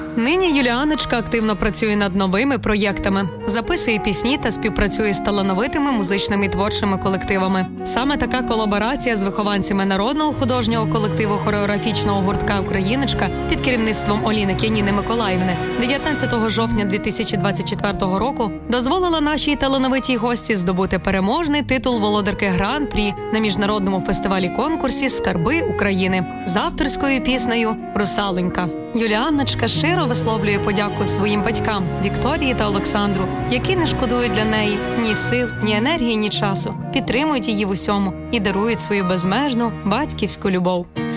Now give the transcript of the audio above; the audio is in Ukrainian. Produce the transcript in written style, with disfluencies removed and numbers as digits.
Нині Юліаночка активно працює над новими проєктами, записує пісні та співпрацює з талановитими музичними і творчими колективами. Саме така колаборація з вихованцями народного художнього колективу хореографічного гуртка «Україночка» під керівництвом Оліни Кяніни Миколаївни 19 жовтня 2024 року дозволила нашій талановитій гості здобути переможний титул володарки Гран-прі на міжнародному фестивалі-конкурсі «Скарби України» з авторською піснею «Русалонька». Юліаночка щиро висловлює подяку своїм батькам Вікторії та Олександру, які не шкодують для неї ні сил, ні енергії, ні часу, підтримують її в усьому і дарують свою безмежну батьківську любов.